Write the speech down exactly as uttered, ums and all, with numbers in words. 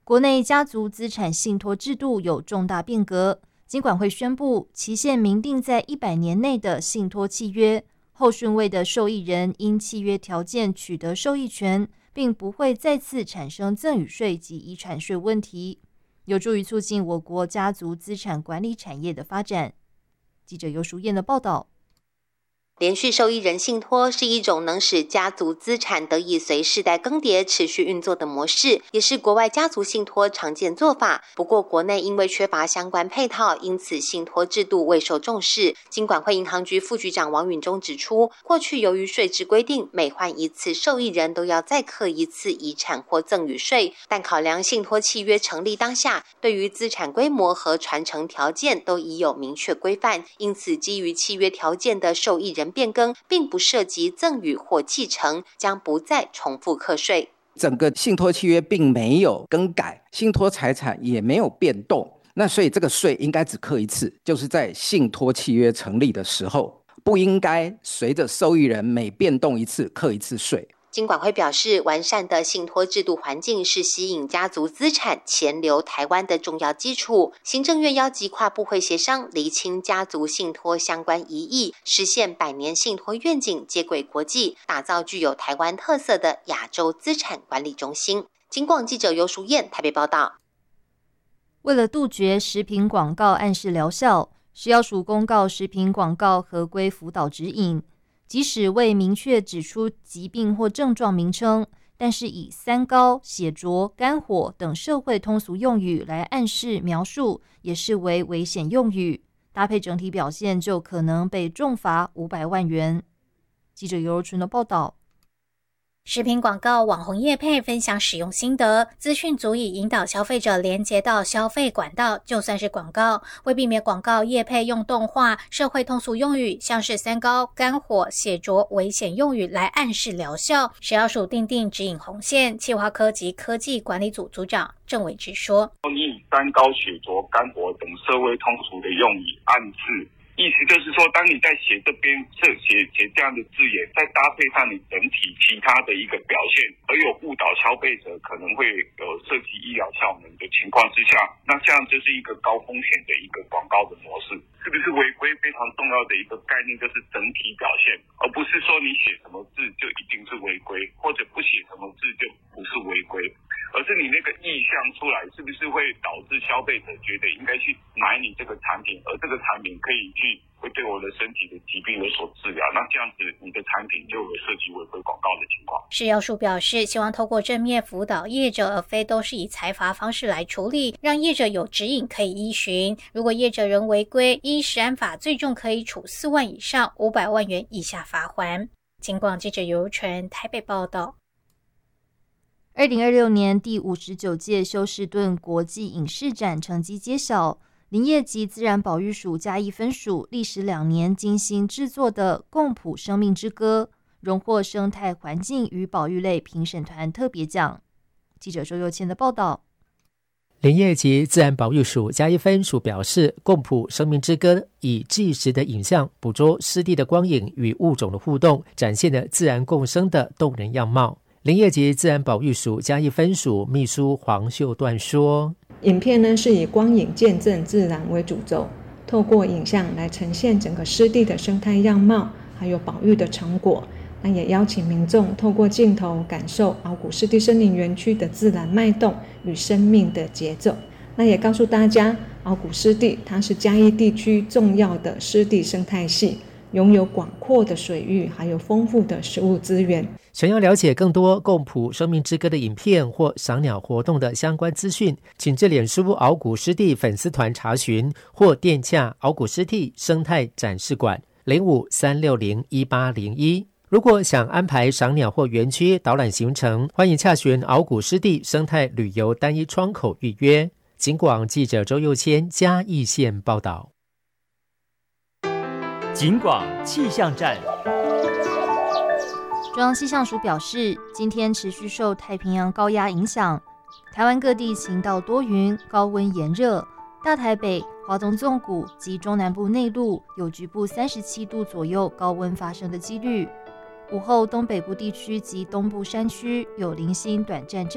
国内家族资产信托制度有重大变革，金管会宣布期限明定在一百年内的信托契约，后顺位的受益人因契约条件取得受益权，并不会再次产生赠与税及遗产税问题，有助于促进我国家族资产管理产业的发展。记者尤淑燕的报道。 连续受益人信托是一种能使家族资产得以随世代更迭持续运作的模式，也是国外家族信托常见做法。不过国内因为缺乏相关配套，因此信托制度未受重视。金管会银行局副局长王允中指出，过去由于税制规定，每换一次受益人都要再课一次遗产或赠与税，但考量信托契约成立当下，对于资产规模和传承条件都已有明确规范，因此基于契约条件的受益人变更并不涉及赠与或继承，将不再重复课税。 整个信托契约并没有更改，信托财产也没有变动，那所以这个税应该只课一次，就是在信托契约成立的时候，不应该随着受益人每变动一次课一次税。 金管会表示，完善的信托制度环境是吸引家族资产钱流台湾的重要基础。行政院邀集跨部会协商，厘清家族信托相关疑义，实现百年信托愿景接轨国际，打造具有台湾特色的亚洲资产管理中心。金广记者尤淑燕台北报道。 为了杜绝食品广告暗示疗效，食药署公告食品广告合规辅导指引，即使未明确指出疾病或症状名称，但是以三高、血浊、肝火等社会通俗用语来暗示描述，也视为危险用语，搭配整体表现就可能被重罚五百万元。记者尤柔纯的报道。 食品广告网红业配分享使用心得，资讯足以引导消费者连接到消费管道，就算是广告。为避免广告业配用动画、社会通俗用语，像是三高、肝火、血浊危险用语来暗示疗效，食药署订定指引红线。企划科及科技管理组组长郑伟之说： 你以三高、血浊、肝火等社会通俗的用语暗示，意思就是说，当你在写这边写写这样的字眼，再搭配上你整体其他的一个表现，而有误导消费者可能会有涉及医疗效能的情况之下，那这样就是一个高风险的一个广告的模式。是不是违规非常重要的一个概念，就是整体表现，而不是说你写什么字就一定是违规，或者不写什么字就不是违规，而是你那个意向出来，是不是会导致消费者觉得应该去买你这个产品，而这个产品可以去会对我的身体的疾病有所治疗，那这样子你的产品就有涉及违规广告的情况。 食药署表示，希望透过正面辅导业者，而非都是以裁罚方式来处理，让业者有指引可以依循。如果业者仍违规，依食安法最重可以处四万以上五百万元以下罚锾。金广记者尤柔纯台北报道。 二零二六年第五十九届休士顿国际影视展成绩揭晓，林业及自然保育署嘉义分署历时两年精心制作的《共谱生命之歌》荣获生态环境与保育类评审团特别奖。记者周佑谦的报道。 林业及自然保育署嘉义分署表示，共谱生命之歌以纪实的影像捕捉湿地的光影与物种的互动，展现了自然共生的动人样貌。林业及自然保育署嘉义分署秘书黄秀段说， 影片呢是以光影见证自然为主轴，透过影像来呈现整个湿地的生态样貌，还有保育的成果。那也邀请民众透过镜头感受鳌谷湿地森林园区的自然脉动与生命的节奏。那也告诉大家，鳌谷湿地它是嘉义地区重要的湿地生态系，拥有广阔的水域，还有丰富的食物资源。 想要了解更多共谱生命之歌的影片或赏鸟活动的相关资讯，请至脸书鳌谷湿地粉丝团查询，或电洽鳌谷湿地生态展示馆零五三六零一八零一。如果想安排赏鸟或园区导览行程，欢迎洽询鳌谷湿地生态旅游单一窗口预约。警广记者周佑谦嘉义县报道。 警广气象站。 中央气象署表示，今天持续受太平洋高压影响，台湾各地晴到多云，高温炎热。大台北、华东纵谷及中南部内陆有局部三十七度左右高温发生的几率。午后东北部地区及东部山区有零星短暂阵